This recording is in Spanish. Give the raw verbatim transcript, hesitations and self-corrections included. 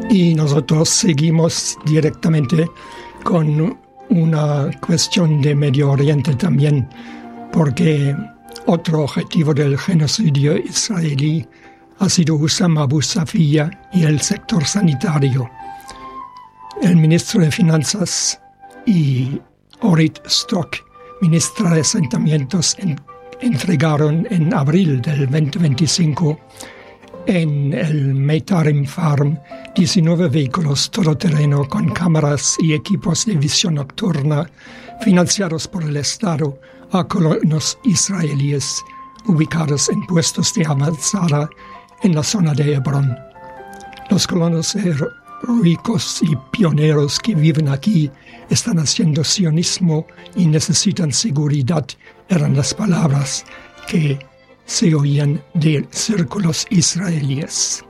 Y nosotros seguimos directamente con una cuestión de Medio Oriente también, porque otro objetivo del genocidio israelí ha sido Hussam Abu Safiya y el sector sanitario. El ministro de Finanzas y Orit Stock, ministra de Asentamientos, en, entregaron en abril del veinte veinticinco en el Meitarim Farm diecinueve vehículos todoterreno con cámaras y equipos de visión nocturna financiados por el Estado a colonos israelíes ubicados en puestos de avanzada en la zona de Hebrón. Los colonos heroicos y pioneros que viven aquí están haciendo sionismo y necesitan seguridad, eran las palabras que se oían de círculos israelíes.